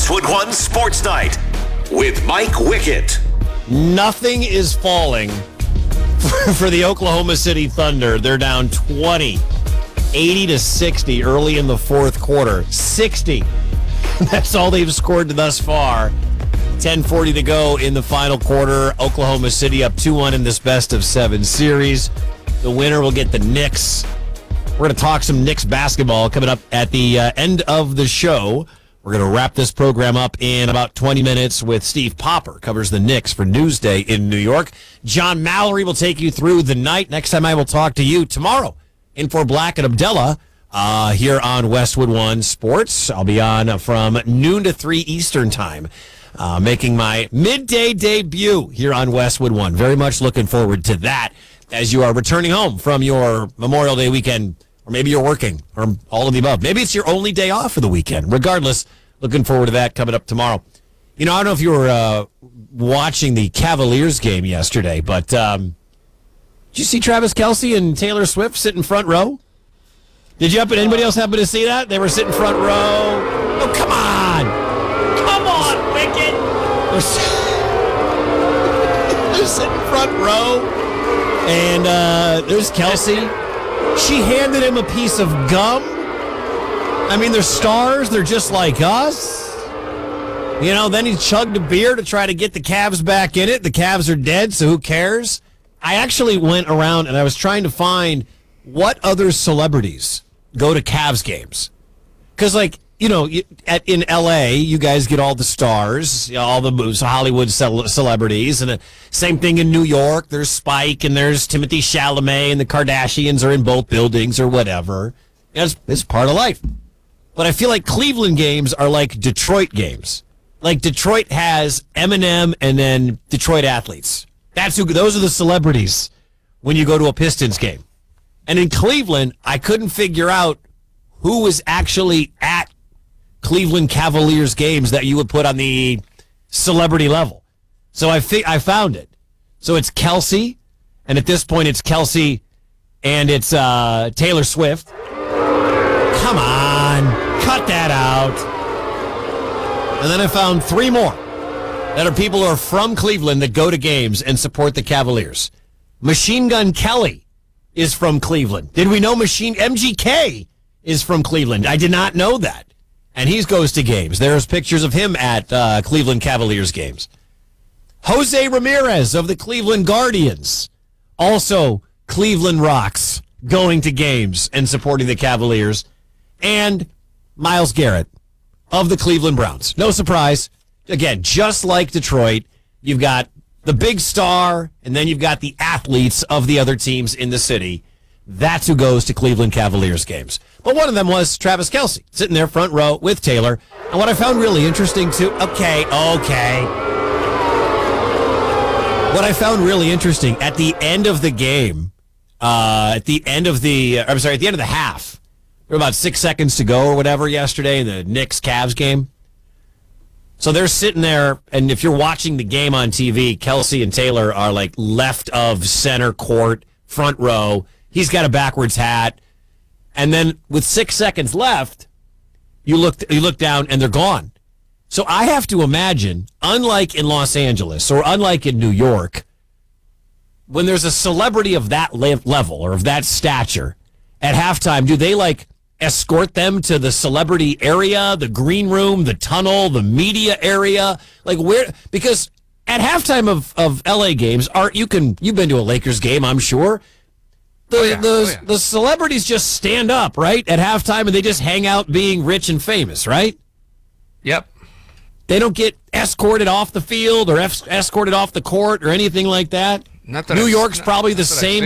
Westwood One Sports Night with Mike Wickett. Nothing is falling for the Oklahoma City Thunder. They're down 20, 80-60 early in the fourth quarter. 60. That's all they've scored thus far. 10:40 to go in the final quarter. Oklahoma City up 2-1 in this best-of-7 series. The winner will get the Knicks. We're going to talk some Knicks basketball coming up at the end of the show. We're going to wrap this program up in about 20 minutes with Steve Popper, covers the Knicks for Newsday in New York. John Mallory will take you through the night. Next time I will talk to you tomorrow in for Black and Abdullah here on Westwood One Sports. I'll be on from noon to 3 Eastern time, making my midday debut here on Westwood One. Very much looking forward to that as you are returning home from your Memorial Day weekend. Or maybe you're working, or all of the above. Maybe it's your only day off for the weekend. Regardless, looking forward to that coming up tomorrow. You know, I don't know if you were watching the Cavaliers game yesterday, but did you see Travis Kelce and Taylor Swift sitting front row? Did anybody else happen to see that? They were sitting front row. Oh, come on. Come on, Wicked. They're sitting front row. And there's Kelce. She handed him a piece of gum. I mean, they're stars. They're just like us. You know, then he chugged a beer to try to get the Cavs back in it. The Cavs are dead, so who cares? I actually went around and I was trying to find what other celebrities go to Cavs games. Because, like, you know, in L.A., you guys get all the stars, you know, all the Hollywood celebrities. And the same thing in New York. There's Spike and there's Timothée Chalamet and the Kardashians are in both buildings or whatever. It's part of life. But I feel like Cleveland games are like Detroit games. Like Detroit has Eminem and then Detroit athletes. Those are the celebrities when you go to a Pistons game. And in Cleveland, I couldn't figure out who was actually at Cleveland Cavaliers games that you would put on the celebrity level. So I found it. So it's Kelce, and at this point it's Kelce and it's Taylor Swift. Come on, cut that out. And then I found 3 more that are people who are from Cleveland that go to games and support the Cavaliers. Machine Gun Kelly is from Cleveland. Did we know MGK is from Cleveland? I did not know that. And he goes to games. There's pictures of him at Cleveland Cavaliers games. Jose Ramirez of the Cleveland Guardians, also Cleveland Rocks, going to games and supporting the Cavaliers. And Myles Garrett of the Cleveland Browns. No surprise. Again, just like Detroit, you've got the big star, and then you've got the athletes of the other teams in the city. That's who goes to Cleveland Cavaliers games. But one of them was Travis Kelce, sitting there front row with Taylor. And what I found really interesting, too... Okay. What I found really interesting, at the end of the game, at the end of the half, there were about 6 seconds to go or whatever yesterday in the Knicks-Cavs game. So they're sitting there, and if you're watching the game on TV, Kelce and Taylor are like left of center court, front row. He's got a backwards hat. And then with 6 seconds left, you look down and they're gone. So I have to imagine, unlike in Los Angeles or unlike in New York, when there's a celebrity of that level or of that stature at halftime, do they like escort them to the celebrity area, the green room, the tunnel, the media area? Like where? Because at halftime of LA games, you've been to a Lakers game, I'm sure. The celebrities just stand up, right, at halftime, and they just hang out being rich and famous, right? Yep. They don't get escorted off the field or escorted off the court or anything like that. New York's probably the same